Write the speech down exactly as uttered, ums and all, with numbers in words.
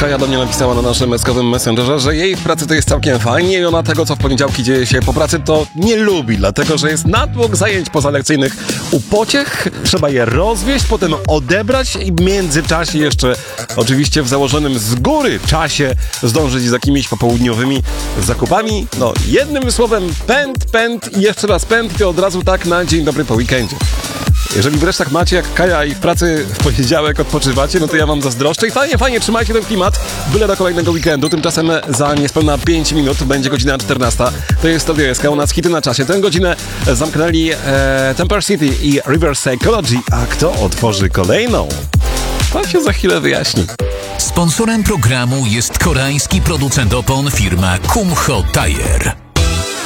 Kaja do mnie napisała na naszym meskowym messengerze, że jej w pracy to jest całkiem fajnie i ona tego, co w poniedziałki dzieje się po pracy, to nie lubi, dlatego że jest natłok zajęć pozalekcyjnych u pociech, trzeba je rozwieźć, potem odebrać i w międzyczasie jeszcze oczywiście w założonym z góry czasie zdążyć z jakimiś popołudniowymi zakupami. No, jednym słowem pęd, pęd i jeszcze raz pęd i od razu tak na dzień dobry po weekendzie. Jeżeli wreszcie tak macie jak Kaja i w pracy w poniedziałek odpoczywacie, no to ja wam zazdroszczę i fajnie, fajnie, trzymajcie ten klimat, byle do kolejnego weekendu. Tymczasem za niespełna pięć minut będzie godzina czternasta. To jest Studio S K, u nas hity na czasie. Tę godzinę zamknęli e, Temper City i Reverse Psychology, a kto otworzy kolejną? To się za chwilę wyjaśni. Sponsorem programu jest koreański producent opon firma Kumho Tire.